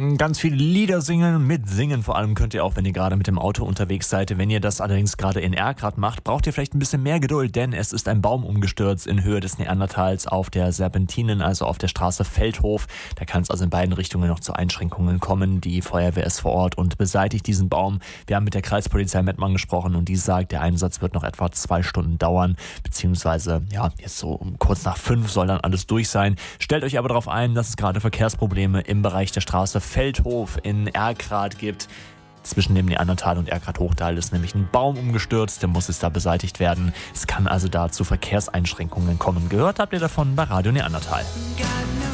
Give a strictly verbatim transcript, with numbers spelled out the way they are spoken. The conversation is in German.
Ganz viele Lieder singen, mitsingen vor allem könnt ihr auch, wenn ihr gerade mit dem Auto unterwegs seid. Wenn ihr das allerdings gerade in Erkrath macht, braucht ihr vielleicht ein bisschen mehr Geduld, denn es ist ein Baum umgestürzt in Höhe des Neandertals auf der Serpentinen, also auf der Straße Feldhof. Da kann es also in beiden Richtungen noch zu Einschränkungen kommen. Die Feuerwehr ist vor Ort und beseitigt diesen Baum. Wir haben mit der Kreispolizei Mettmann gesprochen und die sagt, der Einsatz wird noch etwa zwei Stunden dauern, beziehungsweise ja, jetzt so um kurz nach fünf soll dann alles durch sein. Stellt euch aber darauf ein, dass es gerade Verkehrsprobleme im Bereich der Straße Feldhof in Erkrath gibt. Zwischen dem Neandertal und Erkrath-Hochtal ist nämlich ein Baum umgestürzt, der muss jetzt da beseitigt werden. Es kann also da zu Verkehrseinschränkungen kommen. Gehört habt ihr davon bei Radio Neandertal.